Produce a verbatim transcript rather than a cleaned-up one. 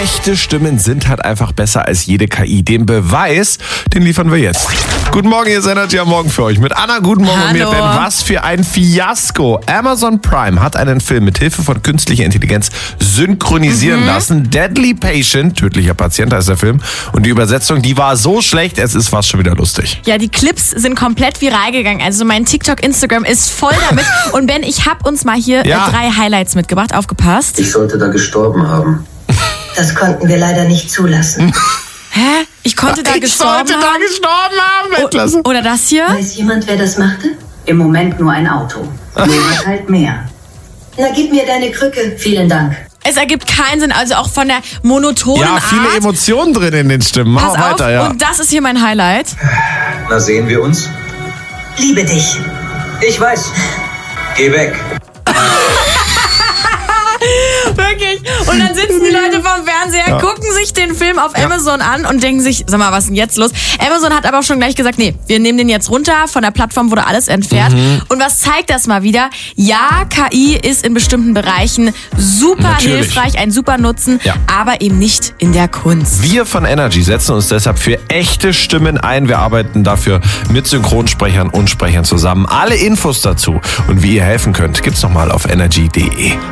Echte Stimmen sind halt einfach besser als jede K I. Den Beweis, den liefern wir jetzt. Guten Morgen, hier ist Energy am Morgen für euch. Mit Anna, guten Morgen. Hallo. Und mir, Ben. Was für ein Fiasko. Amazon Prime hat einen Film mit Hilfe von künstlicher Intelligenz synchronisieren mhm. lassen. Deadly Patient, tödlicher Patient heißt der Film. Und die Übersetzung, die war so schlecht, es ist fast schon wieder lustig. Ja, die Clips sind komplett viral gegangen. Also mein TikTok, Instagram ist voll damit. Und Ben, ich habe uns mal hier Ja. äh, drei Highlights mitgebracht. Aufgepasst. Ich sollte da gestorben haben. Das konnten wir leider nicht zulassen. Hä? Ich konnte da ich gestorben sollte haben? da gestorben haben. Klasse. O- Oder das hier? Weiß jemand, wer das machte? Im Moment nur ein Auto. Mehr halt mehr. Na, gib mir deine Krücke. Vielen Dank. Es ergibt keinen Sinn, also auch von der monotonen Ja, viele Art. Emotionen drin in den Stimmen. Mach Pass weiter, auf, ja. und das ist hier mein Highlight. Na, sehen wir uns? Liebe dich. Ich weiß. Geh weg. Wirklich. Und dann sitzen die Leute vorm Fernseher, Ja. gucken sich den Film auf Amazon an und denken sich, sag mal, was ist denn jetzt los? Amazon hat aber auch schon gleich gesagt, nee, wir nehmen den jetzt runter. Von der Plattform wurde alles entfernt. Mhm. Und was zeigt das mal wieder? Ja, K I ist in bestimmten Bereichen super Natürlich. hilfreich, ein super Nutzen, Ja. aber eben nicht in der Kunst. Wir von Energy setzen uns deshalb für echte Stimmen ein. Wir arbeiten dafür mit Synchronsprechern und Sprechern zusammen. Alle Infos dazu und wie ihr helfen könnt, gibt's nochmal auf energy punkt de.